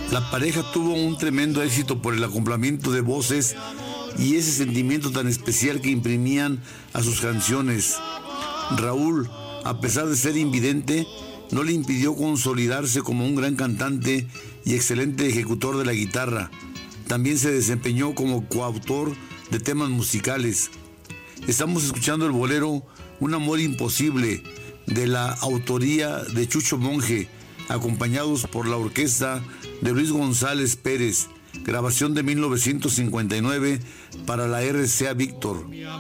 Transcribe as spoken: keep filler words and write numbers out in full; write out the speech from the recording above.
La pareja tuvo un tremendo éxito por el acoplamiento de voces y ese sentimiento tan especial que imprimían a sus canciones. Raúl, a pesar de ser invidente, no le impidió consolidarse como un gran cantante y excelente ejecutor de la guitarra. También se desempeñó como coautor de temas musicales. Estamos escuchando el bolero Un amor imposible, de la autoría de Chucho Monje, acompañados por la orquesta de Luis González Pérez, grabación de mil novecientos cincuenta y nueve para la R C A Víctor.